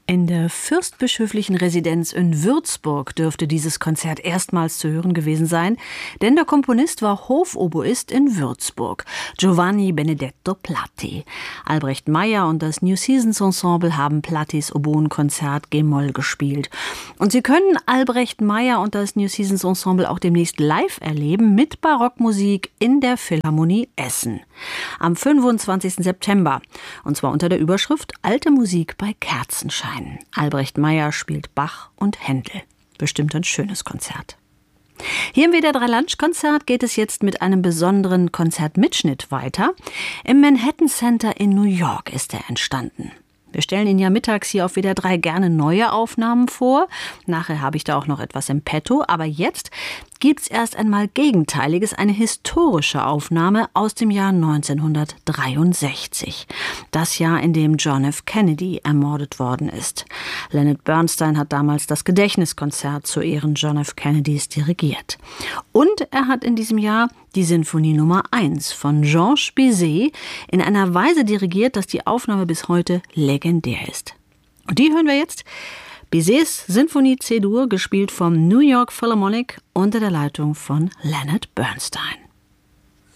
In der fürstbischöflichen Residenz in Würzburg dürfte dieses Konzert erstmals zu hören gewesen sein, denn der Komponist war Hofoboist in Würzburg, Giovanni Benedetto Platti. Albrecht Meyer und das New Seasons Ensemble haben Plattis Oboenkonzert G-Moll gespielt. Und Sie können Albrecht Meyer und das New Seasons Ensemble auch demnächst live erleben mit Barockmusik in der Philharmonie Essen. Am 25. September. Und zwar unter der Überschrift Alte Musik bei Kerzenschein. Albrecht Meyer spielt Bach und Händel. Bestimmt ein schönes Konzert. Hier im WDR 3 Lunch-Konzert geht es jetzt mit einem besonderen Konzertmitschnitt weiter. Im Manhattan Center in New York ist er entstanden. Wir stellen Ihnen ja mittags hier auf WDR 3 gerne neue Aufnahmen vor. Nachher habe ich da auch noch etwas im Petto. Aber jetzt gibt's erst einmal Gegenteiliges, eine historische Aufnahme aus dem Jahr 1963. Das Jahr, in dem John F. Kennedy ermordet worden ist. Leonard Bernstein hat damals das Gedächtniskonzert zu Ehren John F. Kennedys dirigiert. Und er hat in diesem Jahr die Sinfonie Nummer 1 von Georges Bizet in einer Weise dirigiert, dass die Aufnahme bis heute legendär ist. Und die hören wir jetzt. Bizets Sinfonie C-Dur, gespielt vom New York Philharmonic unter der Leitung von Leonard Bernstein.